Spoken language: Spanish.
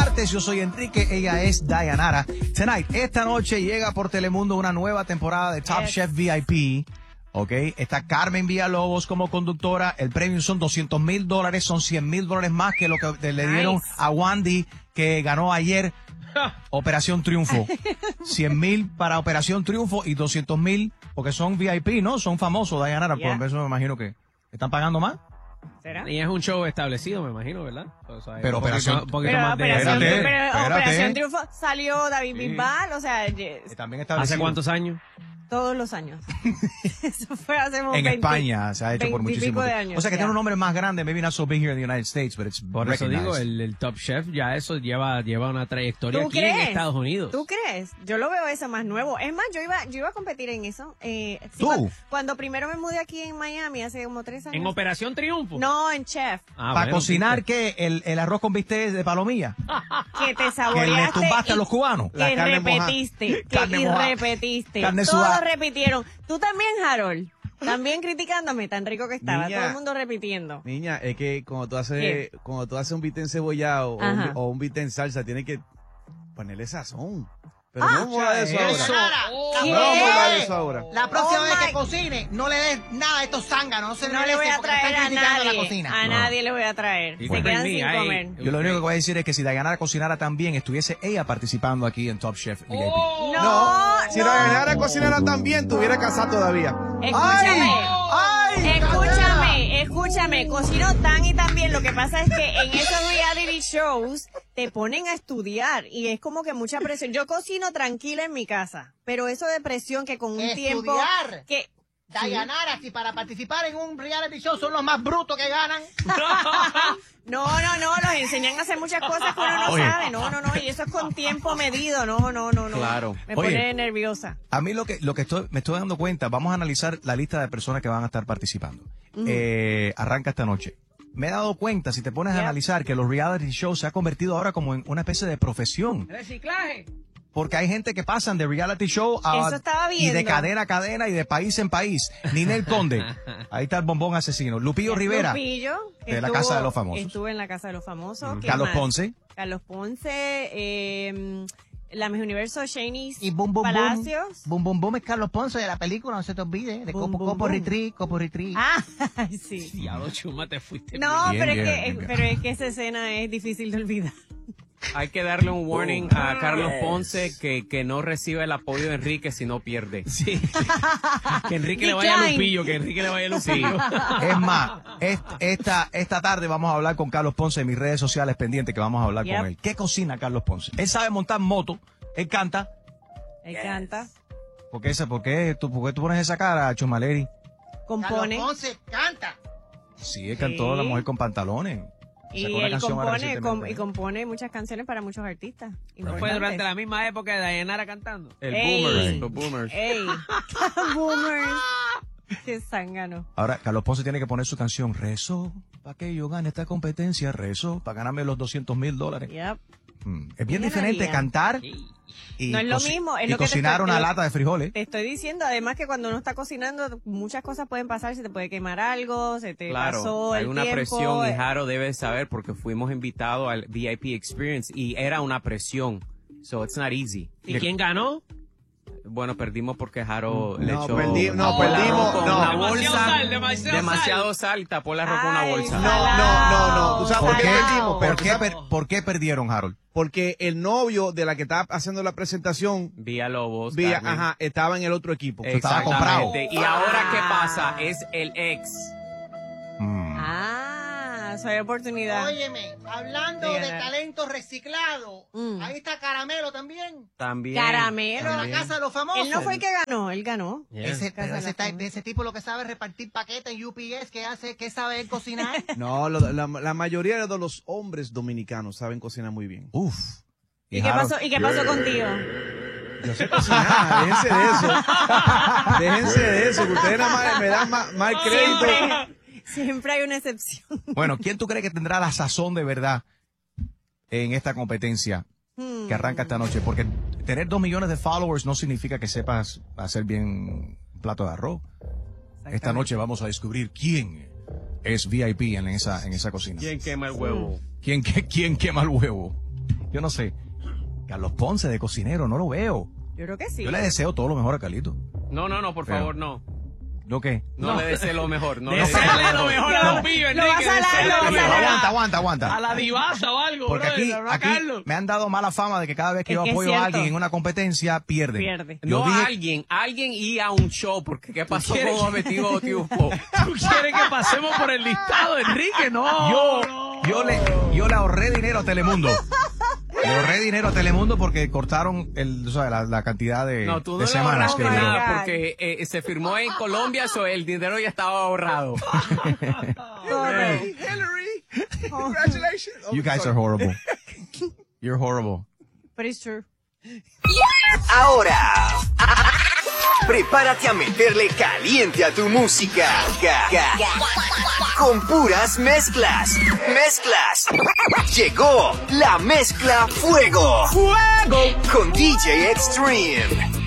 martes. Yo soy Enrique, ella es Dayanara. Tonight, esta noche llega por Telemundo una nueva temporada de Top Chef VIP. Ok, está Carmen Villalobos como conductora. El premio son $200,000, son $100,000 más que lo que le dieron a Wandy, que ganó ayer Operación Triunfo. 100,000 para Operación Triunfo y 200,000 porque son VIP, ¿no? Son famosos, Dayanara. Por eso me imagino que están pagando más. ¿Será? Y es un show establecido, me imagino, ¿verdad? O sea, pero Operación Triunfo salió David Bisbal, o sea, también ¿hace cuántos años? Todos los años. Eso fue hace en 20, España se ha hecho por muchísimos años. O sea que tiene un nombre más grande, maybe not so big here in the United States, but it's por eso digo, el Top Chef ya eso lleva una trayectoria aquí en Estados Unidos. ¿Tú crees? Yo lo veo eso más nuevo. Es más, yo iba a competir en eso. ¿Tú? Cuando primero me mudé aquí en Miami, hace como 3 años. ¿En Operación Triunfo? No, en Chef. ¿Para cocinar qué? ¿El arroz con bistec de palomilla? Que te saboreaste. Que le tumbaste a los cubanos. Que repetiste. Repetiste. Todos repitieron. Tú también, Harold. También criticándome, tan rico que estaba. Niña, todo el mundo repitiendo. Niña, es que cuando tú haces un bistec encebollado o un bistec en salsa, tienes que ponerle sazón. Pero no vamos a eso ahora. ¿Qué? No vamos a de eso ahora. La próxima vez que cocine, no le des nada a estos zánganos. No le voy a traer a nadie. A nadie le voy a traer. Y se quedan sin comer. Yo lo único que voy a decir es que si Dayanara cocinara también, estuviese ella participando aquí en Top Chef VIP. Si Dayanara cocinara también, estuviera casada todavía. Escúchame, cocino tan y tan bien. Lo que pasa es que en esos reality shows te ponen a estudiar y es como que mucha presión. Yo cocino tranquila en mi casa, pero eso de presión que con un tiempo que Dayanara, si para participar en un reality show son los más brutos que ganan. No, los enseñan a hacer muchas cosas que uno no sabe. No, y eso es con tiempo medido. No. Claro. Me pone nerviosa. A mí me estoy dando cuenta, vamos a analizar la lista de personas que van a estar participando. Arranca esta noche. Me he dado cuenta, si te pones a analizar, que los reality shows se ha convertido ahora como en una especie de profesión. Reciclaje. Porque hay gente que pasan de reality show y de cadena a cadena y de país en país. Ninel Conde, ahí está el bombón asesino. Lupillo Rivera, de la Casa de los Famosos. Estuve en la Casa de los Famosos. Carlos Ponce. La Miss Universo, Shanice y Palacios. Boom es Carlos Ponce de la película, no se te olvide, de Copo Retreat. Sí. Diablo, chuma, te fuiste. No, pero es que esa escena es difícil de olvidar. Hay que darle un warning a Carlos Ponce que no reciba el apoyo de Enrique si no pierde. Sí. Que Enrique le vaya a Lupillo, Es más, esta tarde vamos a hablar con Carlos Ponce en mis redes sociales pendientes, que vamos a hablar con él. ¿Qué cocina Carlos Ponce? Él sabe montar moto, él canta. ¿Por qué tú pones esa cara, Chumaleri? Compone. Carlos Ponce canta. Sí, él cantó La Mujer con Pantalones. Y él compone muchas canciones para muchos artistas. ¿No fue durante la misma época de Dayanara cantando? Los Boomers. Boomers. Qué zángano. Ahora, Carlos Ponce tiene que poner su canción Rezo, para que yo gane esta competencia, rezo, para ganarme los $200,000. Es bien diferente cantar y, no es lo mismo, es y lo que cocinar una lata de frijoles. Te estoy diciendo, además, que cuando uno está cocinando, muchas cosas pueden pasar, se te puede quemar algo, se te pasó el tiempo. Hay una presión y Jaro debe saber porque fuimos invitados al VIP Experience y era una presión. So it's not easy. ¿Y quién ganó? Bueno, perdimos porque Jaro le echó perdimos una bolsa, demasiado sal, tapó el arroz con una bolsa. No. ¿Tú sabes ¿Por qué perdieron, Harold? Porque el novio de la que estaba haciendo la presentación, Villalobos, estaba en el otro equipo. Estaba comprado. Y ahora, ¿qué pasa? Es el ex. Eso hay oportunidad. Óyeme, hablando de talento reciclado, ahí está Caramelo también. Caramelo. De la Casa de los Famosos. Él no fue el que ganó, él ganó. De ese tipo lo que sabe repartir paquetes en UPS, ¿qué sabe él cocinar? No, la mayoría de los hombres dominicanos saben cocinar muy bien. ¿Y qué pasó contigo? Yo sé cocinar, déjense de eso, que ustedes nada más me dan mal crédito. Siempre hay una excepción. Bueno, ¿quién tú crees que tendrá la sazón de verdad en esta competencia que arranca esta noche? Porque tener 2 millones de followers no significa que sepas hacer bien un plato de arroz. Esta noche vamos a descubrir quién es VIP en esa cocina. ¿Quién quema el huevo? ¿Quién quema el huevo? yo no sé. Carlos Ponce de cocinero, no lo veo. Yo creo que sí. Yo le deseo todo lo mejor a Carlito. No, por favor, no. ¿Lo qué? No le deseo lo mejor. No Deseale lo mejor a los pibes, Enrique. Deseale lo mejor. Aguanta. A la divasa o algo, Porque brother, aquí me han dado mala fama de que cada vez que Es yo que es apoyo a cierto. alguien en una competencia, pierden. No a alguien y a un show, porque ¿qué pasó quieres? con Objetivo Triunfo? ¿Tú quieres que pasemos por el listado, Enrique? No. Yo le ahorré dinero a Telemundo. Le ahorré dinero a Telemundo porque cortaron la cantidad de, No, tú no de le semanas ahorraste que duró. nada porque se firmó en Colombia, el dinero ya estaba ahorrado. Congratulations. You guys are horrible. You're horrible. But it's true. Ahora, prepárate a meterle caliente a tu música. Con puras mezclas. Llegó la mezcla Fuego. Con DJ Extreme.